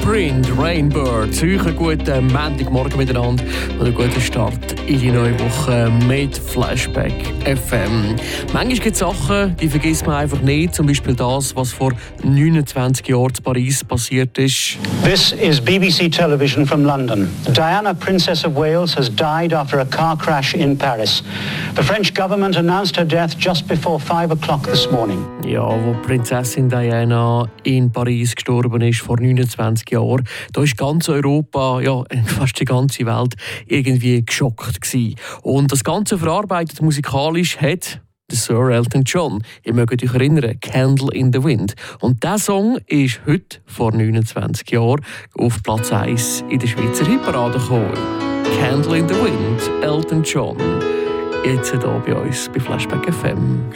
Blueprint, Rainbird. Einen guten Montagmorgen miteinander und einen guten Start in die neue Woche mit Flashback FM. Manchmal gibt es Sachen, die vergisst man einfach nicht. Zum Beispiel das, was vor 29 Jahren in Paris passiert ist. This is BBC Television from London. Diana, Princess of Wales, has died after a car crash in Paris. The French government announced her death just before 5 o'clock this morning. Ja, wo Prinzessin Diana in Paris gestorben ist vor 29 Jahren, da ist ganz Europa, ja fast die ganze Welt irgendwie geschockt gewesen. Und das Ganze verarbeitet musikalisch hat Sir Elton John. Ihr mögt euch erinnern, «Candle in the Wind». Und dieser Song ist heute, vor 29 Jahren, auf Platz 1 in der Schweizer Hitparade gekommen. «Candle in the Wind», Elton John. Jetzt hier bei uns bei Flashback FM.